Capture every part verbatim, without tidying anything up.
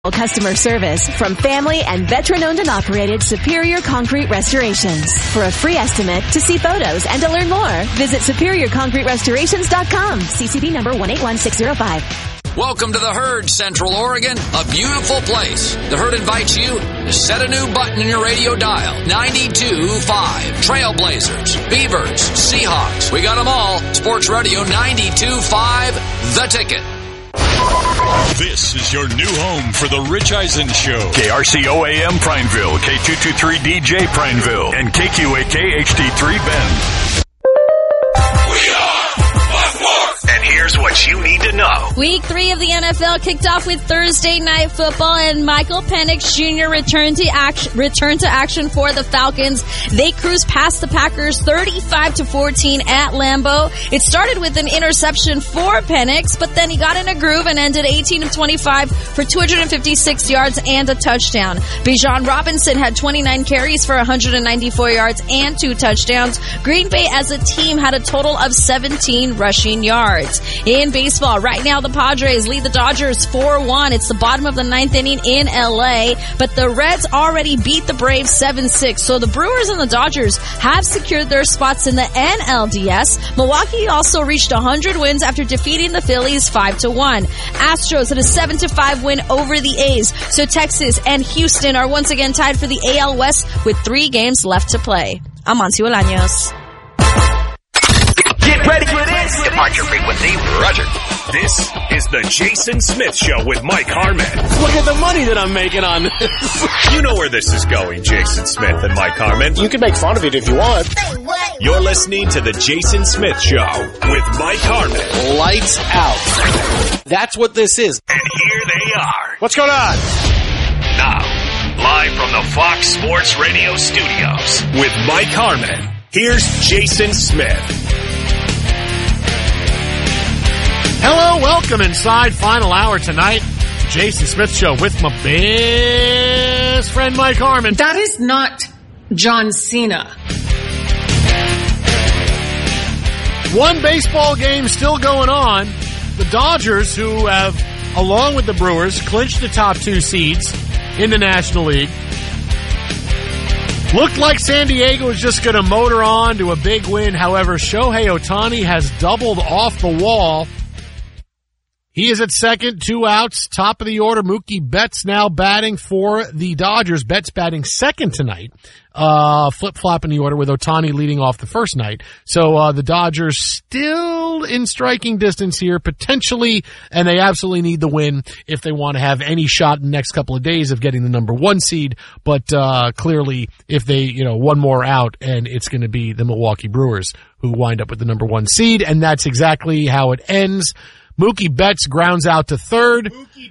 Customer service from family and veteran-owned and operated Superior Concrete Restorations. For a free estimate, to see photos, and to learn more, visit superior concrete restorations dot com. C C B number one eight one six zero five. Welcome to the Herd, Central Oregon, a beautiful place. The Herd invites you to set a new button in your radio dial. ninety-two point five. Trailblazers, Beavers, Seahawks. We got them all. Sports Radio ninety-two point five, The Ticket. This is your new home for the Rich Eisen Show. K R C O A M Prineville, K two two three D J Prineville, and K Q A K H D three Bend. We are Buckmore. And here's what you need to know. Week three of the N F L kicked off with Thursday Night Football, and Michael Penix Junior returned to action, returned to action for the Falcons. They cruised past the Packers thirty-five to fourteen at Lambeau. It started with an interception for Penix, but then he got in a groove and ended eighteen of twenty-five for two hundred fifty-six yards and a touchdown. Bijan Robinson had twenty-nine carries for one hundred ninety-four yards and two touchdowns. Green Bay as a team had a total of seventeen rushing yards. In baseball, right now the Padres lead the Dodgers four one. It's the bottom of the ninth inning in L A, but the Reds already beat the Braves seven six. So the Brewers and the Dodgers have secured their spots in the N L D S. Milwaukee also reached one hundred wins after defeating the Phillies five to one. Astros had a seven to five win over the A's. So Texas and Houston are once again tied for the A L West with three games left to play. I'm Amancio Bolaños. Get ready for this. Departure frequency, Roger. This is the Jason Smith Show with Mike Harmon. Look at the money that I'm making on this. You know where this is going, Jason Smith and Mike Harmon. You can make fun of it if you want. You're listening to the Jason Smith Show with Mike Harmon. Lights out. That's what this is. And here they are. What's going on? Now, live from the Fox Sports Radio studios With Mike Harmon, here's Jason Smith. Hello, welcome inside final hour tonight. Jason Smith Show with my best friend Mike Harmon. That is not John Cena. One baseball game still going on. The Dodgers, who have, along with the Brewers, clinched the top two seeds in the National League. Looked like San Diego was just going to motor on to a big win. However, Shohei Ohtani has doubled off the wall. He is at second, two outs, top of the order. Mookie Betts now batting for the Dodgers. Betts batting second tonight, uh, flip-flop in the order with Ohtani leading off the first night. So uh, the Dodgers still in striking distance here, potentially, and they absolutely need the win if they want to have any shot in the next couple of days of getting the number one seed. But uh, clearly, if they, you know, one more out, and it's going to be the Milwaukee Brewers who wind up with the number one seed, and that's exactly how it ends. Mookie Betts grounds out to third.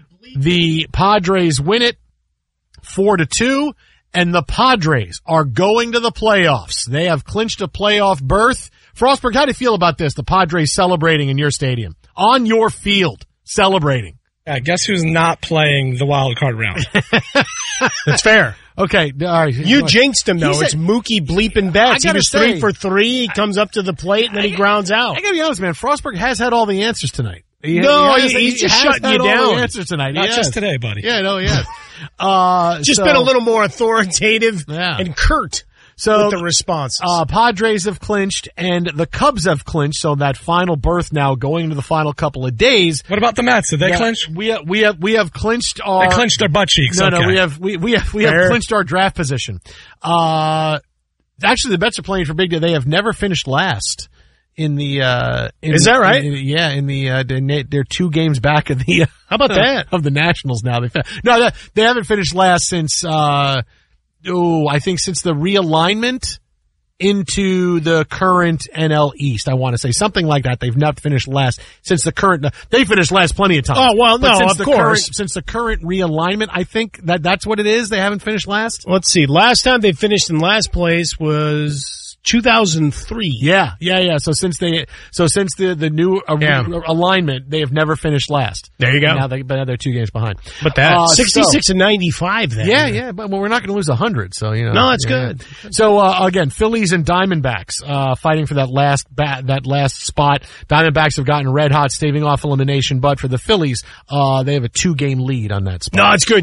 The Padres win it four to two, and the Padres are going to the playoffs. They have clinched a playoff berth. Frostberg, how do you feel about this? The Padres celebrating in your stadium, on your field, celebrating. Yeah, guess who's not playing the wild card round? That's fair. Okay, all right. You jinxed him, though. Said, it's Mookie bleeping Betts. He was say, three for three. He comes up to the plate, and then I, he grounds out. I gotta be honest, man. Frostberg has had all the answers tonight. He, no, he has, he's he just has shutting you down. All the answers tonight. Not he just has. today, buddy. Yeah, no, he has. uh, just so, been a little more authoritative yeah. and curt. So with the responses. Uh, Padres have clinched and the Cubs have clinched. So that final berth now going into the final couple of days. What about the Mets? Did they yeah, clinch? We have, we have, we have clinched our. They clinched their butt cheeks. No, okay. no, we have, we, we have, we have Fair. clinched our draft position. Uh, actually the Mets are playing for big day. They have never finished last in the, uh, in is the, that right? In, in, yeah, in the, uh, they're two games back of the, uh, how about that? Of the Nationals now. They, no, they haven't finished last since, uh, oh, I think since the realignment into the current N L East, I want to say something like that. They've not finished last since the current. They finished last plenty of times. Oh well, but no, since of the course. Current, since the current realignment, I think that that's what it is. They haven't finished last. Let's see. Last time they finished in last place was two thousand three. Yeah, yeah, yeah. So since they, so since the the new uh, yeah. alignment, they have never finished last. There you go. Now they, but now they're two games behind. But that uh, sixty-six so, and ninety-five. Then yeah, yeah. But well, we're not going to lose a hundred. So you know. No, that's yeah. good. So uh, again, Phillies and Diamondbacks uh, fighting for that last bat, that last spot. Diamondbacks have gotten red hot, staving off elimination. But for the Phillies, uh, they have a two game lead on that spot. No, it's good.